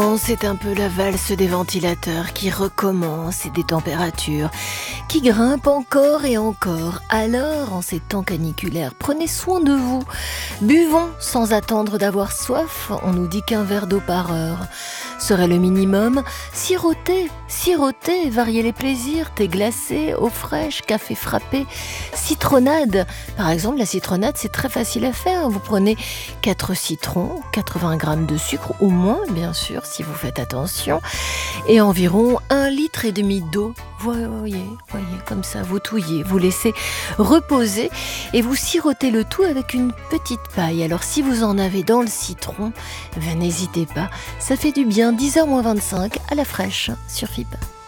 C'est un peu la valse des ventilateurs qui recommence et des températures qui grimpent encore et encore. Alors, en ces temps caniculaires, prenez soin de vous. Buvons sans attendre d'avoir soif. On nous dit qu'un verre d'eau par heure serait le minimum. Sirotez, variez les plaisirs, thé glacé, eau fraîche, café frappé, citronnade. Par exemple, la citronnade, c'est très facile à faire. Vous prenez 4 citrons, 80 g de sucre, ou moins, bien sûr, si vous faites attention, et environ 1,5 litre d'eau. Voyez, comme ça, vous touillez, vous laissez reposer et vous sirotez le tout avec une petite paille. Alors, si vous en avez dans le citron, n'hésitez pas, ça fait du bien. 10h moins 25 à la fraîche sur FIP.